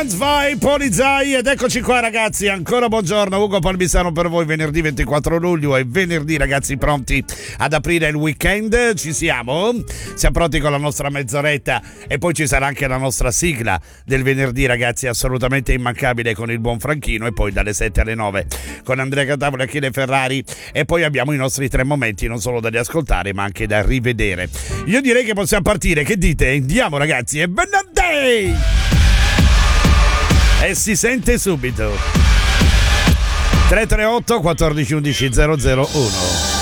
Franz Vai, Polizai, ed eccoci qua ragazzi, ancora buongiorno, Ugo Palmisano per voi, venerdì 24 luglio e venerdì ragazzi pronti ad aprire il weekend, ci siamo pronti con la nostra mezz'oretta e poi ci sarà anche la nostra sigla del venerdì ragazzi, assolutamente immancabile con il buon Franchino, e poi dalle 7 alle 9 con Andrea Catavolo e Achille Ferrari, e poi abbiamo i nostri 3 momenti non solo da riascoltare ma anche da rivedere. Io direi che possiamo partire, che dite? Andiamo ragazzi, è venerdì! E si sente subito. 338 14 11 001.